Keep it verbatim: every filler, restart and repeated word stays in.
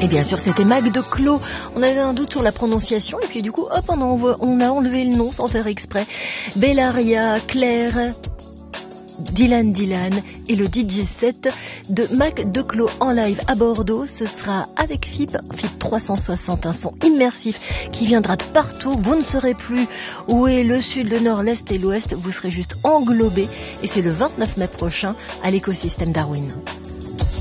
Et bien sûr, c'était Mac de Clos. On avait un doute sur la prononciation et puis du coup, hop, on a, envo- on a enlevé le nom sans faire exprès. Bellaria, Claire, Dylan Dylan et le D J set de Mac de Clos en live à Bordeaux. Ce sera avec F I P, F I P trois cent soixante, un son immersif qui viendra de partout. Vous ne saurez plus où est le sud, le nord, l'est et l'ouest. Vous serez juste englobé et c'est le vingt-neuf mai prochain à l'écosystème Darwin.